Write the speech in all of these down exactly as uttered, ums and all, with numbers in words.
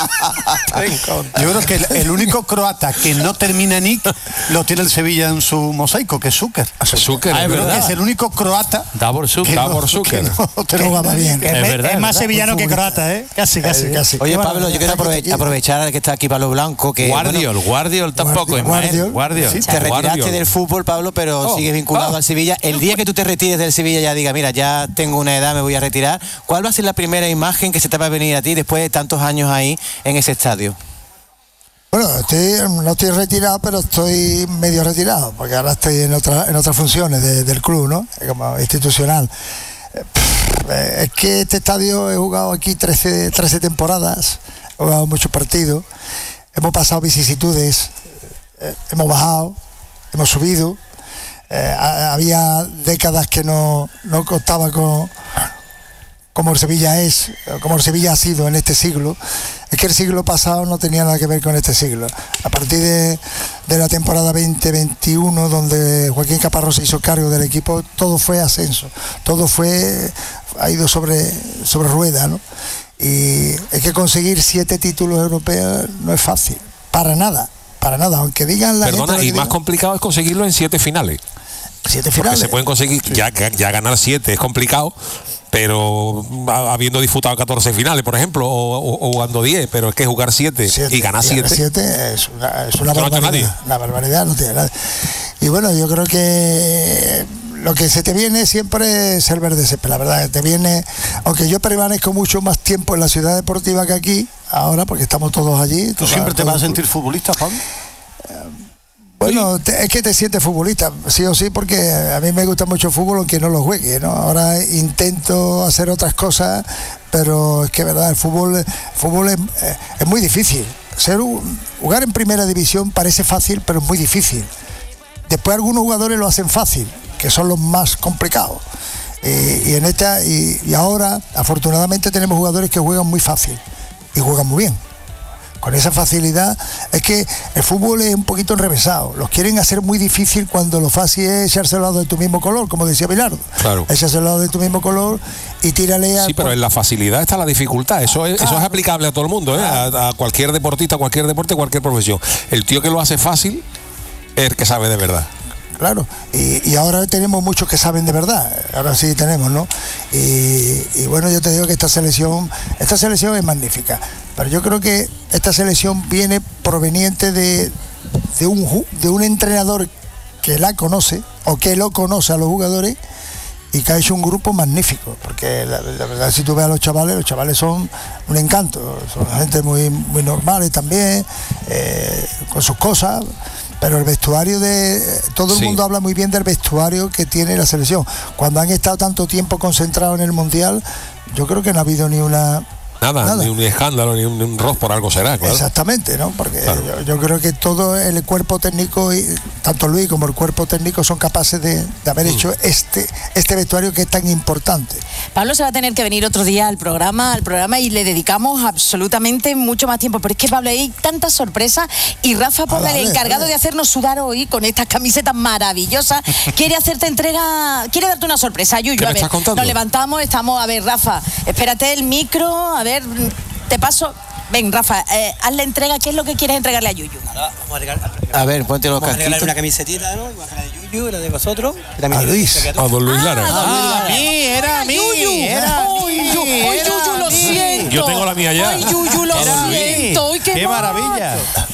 Yo creo que el, el único croata que no termina en ic lo tiene el Sevilla en su mosaico, que es Zucker. Zucker, ah, es verdad. verdad. Que es el único croata. Davor Zucker. Davor Zucker. No jugaba bien. Es, es, verdad, es más verdad. sevillano que croata, ¿eh? Casi, casi. casi. Oye, Pablo, yo quiero aprovechar, aprovechar que está aquí Pablo Blanco. Que, Guardiol, bueno, Guardiol tampoco, Guardiol. Guardiol. Sí, te retiraste Guardiol. del fútbol, Pablo, pero Oh, sigues vinculado oh. al Sevilla. El día que tú te retires del Sevilla ya diga, mira, ya tengo una edad, me voy a retirar. ¿Cuál va a ser la primera imagen que se te va a venir a ti después de tantos años ahí en ese estadio? Bueno, estoy, no estoy retirado, pero estoy medio retirado, porque ahora estoy en, otra, en otras funciones de, del club, ¿no? Como institucional. Eh, es que este estadio he jugado aquí trece, trece temporadas, he jugado muchos partidos, hemos pasado vicisitudes, eh, hemos bajado, hemos subido. Eh, había décadas que no, no contaba con como el Sevilla es, como el Sevilla ha sido en este siglo. Es que el siglo pasado no tenía nada que ver con este siglo. A partir de, de la temporada veinte veintiuno, donde Joaquín Caparrós se hizo cargo del equipo, todo fue ascenso, todo fue ha ido sobre, sobre rueda, ¿no? Y es que conseguir siete títulos europeos no es fácil, para nada. Para nada, aunque digan la Perdona, gente y más digan, complicado es conseguirlo en siete finales. siete Porque finales. se pueden conseguir, Sí. ya, ya ganar siete es complicado, pero habiendo disputado catorce finales, por ejemplo, o, o, o jugando diez, pero es que jugar siete y ganar siete. siete es una, es una No barbaridad. nadie. Una barbaridad, no tiene nadie. Y bueno, yo creo que lo que se te viene siempre es el verde césped, la verdad, que te viene, aunque yo permanezco mucho más tiempo en la ciudad deportiva que aquí, ahora, porque estamos todos allí. ¿Tú siempre te vas a sentir futbolista, Pablo? Bueno, te, es que te sientes futbolista, sí o sí, porque a mí me gusta mucho el fútbol, aunque no lo juegue, ¿no? Ahora intento hacer otras cosas, pero es que, verdad, el fútbol, el fútbol es, es muy difícil. Ser un, jugar en primera división parece fácil, pero es muy difícil. Después algunos jugadores lo hacen fácil, que son los más complicados. Y, y en esta y, y ahora, afortunadamente, tenemos jugadores que juegan muy fácil y juegan muy bien. Con esa facilidad, es que el fútbol es un poquito enrevesado. Los quieren hacer muy difícil cuando lo fácil es echarse al lado de tu mismo color, como decía Bilardo. Claro. Echarse al lado de tu mismo color y tírale a... Sí, pero en la facilidad está la dificultad. Eso es, eso es aplicable a todo el mundo, ¿eh? a, a cualquier deportista, cualquier deporte, cualquier profesión. El tío que lo hace fácil es el que sabe de verdad. Claro, y, y ahora tenemos muchos que saben de verdad, ahora sí tenemos, ¿no? Y, y bueno, yo te digo que esta selección, esta selección es magnífica, pero yo creo que esta selección viene proveniente de, de, un, de un entrenador que la conoce, o que lo conoce a los jugadores, y que ha hecho un grupo magnífico, porque la, la verdad, si tú ves a los chavales, los chavales son un encanto, son gente muy, muy normales también, eh, con sus cosas. Pero el vestuario de... Todo el Sí. mundo habla muy bien del vestuario que tiene la selección. Cuando han estado tanto tiempo concentrados en el Mundial, yo creo que no ha habido ni una... Nada, Nada. ni un escándalo, ni un, ni un roz por algo será, claro. Exactamente, ¿no? Porque Claro. yo, yo creo que todo el cuerpo técnico, y tanto Luis como el cuerpo técnico, son capaces de, de haber Mm. hecho este, este vestuario que es tan importante. Pablo se va a tener que venir otro día al programa, al programa y le dedicamos absolutamente mucho más tiempo. Pero es que, Pablo, hay tantas sorpresas y Rafa Porra, dale, el encargado dale. de hacernos sudar hoy con estas camisetas maravillosas, quiere hacerte entrega, quiere darte una sorpresa. Yuyu, ¿Qué me a ver, estás contando? nos levantamos, estamos, a ver, Rafa, espérate el micro, a ver, te paso. Ven, Rafa, eh, haz la entrega. ¿Qué es lo que quieres entregarle a Yuyu? Ahora vamos a regalar, A ver, ponte los vamos a regalarle casquitos. una camisetita, ¿no? Igual que la de Yuyu, la de vosotros. Y también A que- Luis. que- que- A don Luis Lara. Ah, a mí, era a mí, era a Ay, mí, Yuyu, ay, era Yuyu, a lo mí. siento. Yo tengo la mía ya. Ay, Yuyu, lo Era a mí. siento. Ay, qué, ¡Qué maravilla!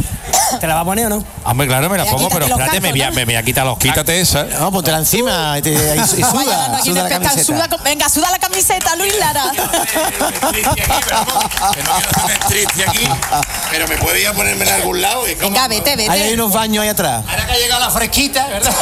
¿Te la va a poner o no? Hombre, claro, me la Ya, pongo, quítate pero los espérate, me cascos, voy, a, ¿no? me voy a quitar los... Quítate esa. No, póntela encima y, te, y, y Vaya, suda, no, aquí suda la te pescan, camiseta. suda con- venga, suda la camiseta, Luis Lara. triste aquí, pero me puedo ir a ponerme en algún lado. Y Venga, vete, vete. Ahí hay unos baños ahí atrás. Ahora que ha llegado la fresquita, ¿verdad?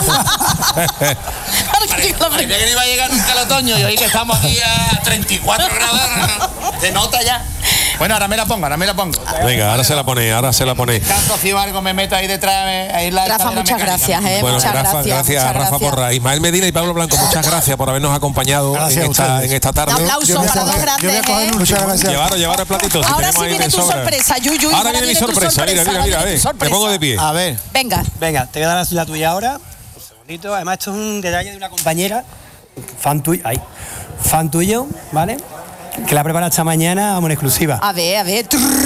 Parece que no iba a llegar nunca el otoño y hoy que estamos aquí a treinta y cuatro grados, se nota ya. Bueno, ahora me la pongo, ahora me la pongo. Venga, ahora se la pone, ahora se la pone. Tanto si algo me meto ahí detrás, eh, ahí la Rafa, escalera muchas mecánica. gracias, eh. Bueno, muchas Rafa, gracias. gracias a muchas Rafa gracias. Porra, Ismael Medina y Pablo Blanco, muchas gracias por habernos acompañado Gracias en a esta, ustedes. en esta Un tarde. aplauso Yo voy a para los coger- yo voy a grandes, coger ¿eh? muchas gracias. Llevar, llevar el platito. Si Ahora tenemos sí ahí viene de tu sobra. sorpresa, Yuyu. Ahora viene mi sorpresa, mira, mira, mira, ahora eh. viene tu Me pongo de pie. A ver. Venga. Venga, te voy a dar la tuya ahora. Un segundito. Además, esto es un detalle de una compañera, fan tuyo, ay, fan tuyo, ¿vale? Que la prepara esta mañana, vamos, en exclusiva. A ver, a ver. Trrr.